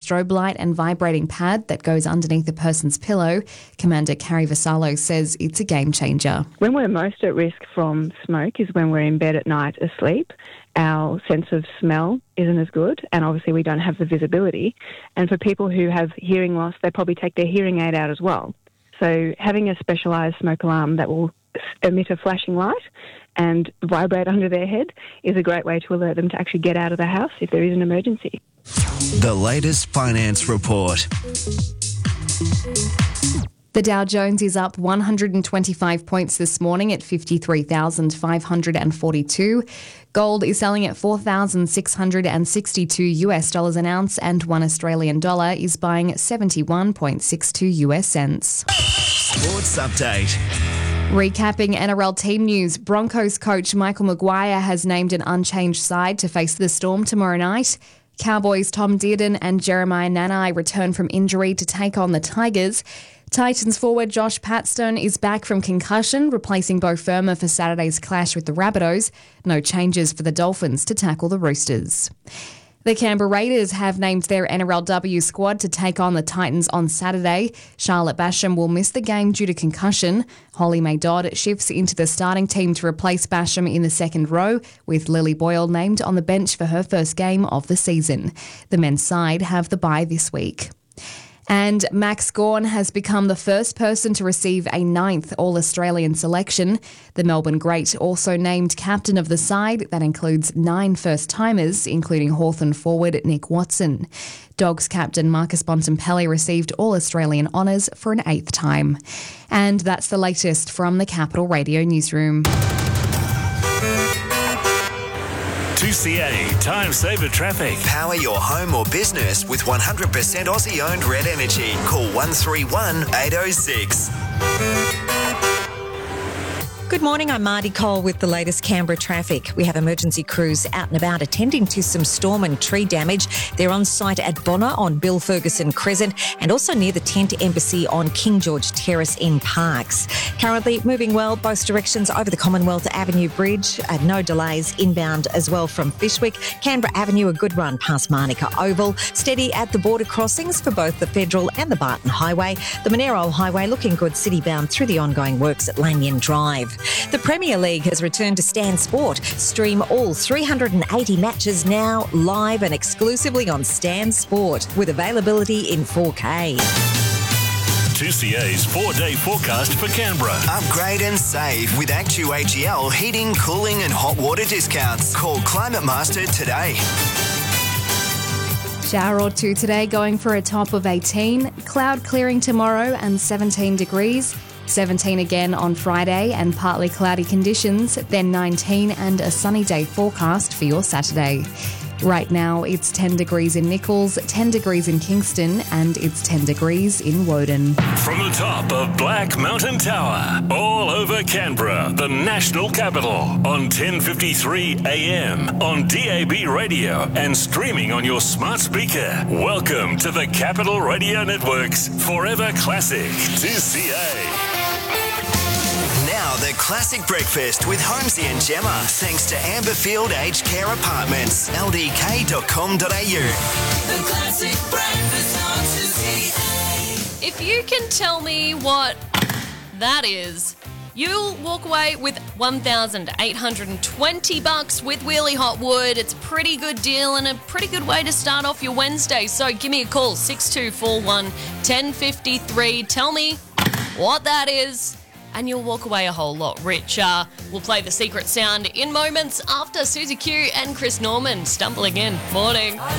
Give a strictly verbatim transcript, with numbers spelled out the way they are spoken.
strobe light and vibrating pad that goes underneath a person's pillow. Commander Carrie Vassallo says it's a game changer. When we're most at risk from smoke is when we're in bed at night asleep. Our sense of smell isn't as good, and obviously we don't have the visibility. And for people who have hearing loss, they probably take their hearing aid out as well. So having a specialised smoke alarm that will emit a flashing light and vibrate under their head is a great way to alert them to actually get out of the house if there is an emergency. The latest finance report. The Dow Jones is up one hundred twenty-five points this morning at fifty-three thousand five hundred forty-two. Gold is selling at four thousand six hundred sixty-two US dollars an ounce, and one Australian dollar is buying seventy-one point six two US cents. Sports update. Recapping N R L team news, Broncos coach Michael Maguire has named an unchanged side to face the Storm tomorrow night. Cowboys' Tom Dearden and Jeremiah Nanai return from injury to take on the Tigers. Titans forward Josh Patstone is back from concussion, replacing Beau Fermor for Saturday's clash with the Rabbitohs. No changes for the Dolphins to tackle the Roosters. The Canberra Raiders have named their N R L W squad to take on the Titans on Saturday. Charlotte Basham will miss the game due to concussion. Holly May Dodd shifts into the starting team to replace Basham in the second row, with Lily Boyle named on the bench for her first game of the season. The men's side have the bye this week. And Max Gawn has become the first person to receive a ninth All-Australian selection. The Melbourne great also named captain of the side. That includes nine first-timers, including Hawthorn forward Nick Watson. Dogs captain Marcus Bontempelli received All-Australian honours for an eighth time. And that's the latest from the Capital Radio newsroom. two C A Time Saver Traffic. Power your home or business with one hundred percent Aussie-owned Red Energy. Call one three one, eight oh six. Good morning, I'm Marty Cole with the latest Canberra traffic. We have emergency crews out and about attending to some storm and tree damage. They're on site at Bonner on Bill Ferguson Crescent and also near the Tent Embassy on King George Terrace in Parkes. Currently moving well both directions over the Commonwealth Avenue Bridge. Uh, no delays inbound as well from Fishwick. Canberra Avenue, a good run past Manuka Oval. Steady at the border crossings for both the Federal and the Barton Highway. The Monero Highway looking good city-bound through the ongoing works at Lanyon Drive. The Premier League has returned to Stan Sport. Stream all three hundred eighty matches now live and exclusively on Stan Sport with availability in four K. two C A's four-day forecast for Canberra. Upgrade and save with Actu A G L heating, cooling and hot water discounts. Call Climate Master today. Shower or two today, going for a top of eighteen. Cloud clearing tomorrow and seventeen degrees. seventeen again on Friday and partly cloudy conditions, then nineteen and a sunny day forecast for your Saturday. Right now it's ten degrees in Nichols, ten degrees in Kingston and it's ten degrees in Woden. From the top of Black Mountain Tower, all over Canberra, the national capital, on ten fifty-three A M, on D A B radio and streaming on your smart speaker. Welcome to the Capital Radio Network's Forever Classic two C A. Now the Classic Breakfast with Holmesy and Gemma, thanks to Amberfield Aged Care Apartments, L D K dot com dot a u. The Classic Breakfast on two C A. If you can tell me what that is, you'll walk away with one thousand eight hundred twenty bucks with Wheelie Hot Wood. It's a pretty good deal and a pretty good way to start off your Wednesday. So give me a call, six two four one, one oh five three. Tell me what that is, and you'll walk away a whole lot richer. We'll play the secret sound in moments after Susie Q and Chris Norman. Stumble again. Morning.